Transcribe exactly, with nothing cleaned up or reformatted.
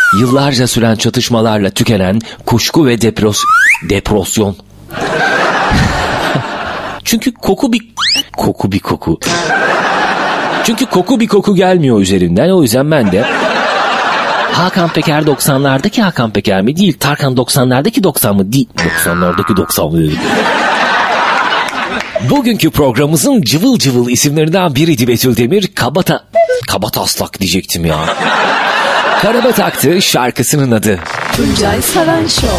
Yıllarca süren çatışmalarla tükenen kuşku ve depros... depresyon. Çünkü koku bir... Koku bir koku. Çünkü koku bir koku gelmiyor üzerinden. O yüzden ben de... Hakan Peker doksanlardaki Hakan Peker mi? Değil. Tarkan doksanlardaki doksan mı? Değil. doksanlardaki doksan mı? Bugünkü programımızın cıvıl cıvıl isimlerinden biriydi Betül Demir. Kabata... Kabataslak diyecektim ya. Karabatak'tı şarkısının adı. Tuncay Saran Show.